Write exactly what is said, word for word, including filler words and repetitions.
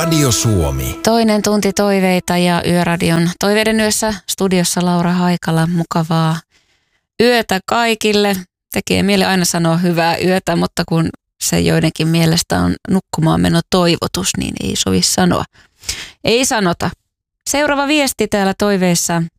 Radio Suomi. Toinen tunti toiveita ja Yöradion toiveiden yössä studiossa Laura Haikala. Mukavaa yötä kaikille. Tekee mieli aina sanoa hyvää yötä, mutta kun se joidenkin mielestä on nukkumaan meno toivotus, niin ei sovi sanoa. Ei sanota. Seuraava viesti täällä toiveissa.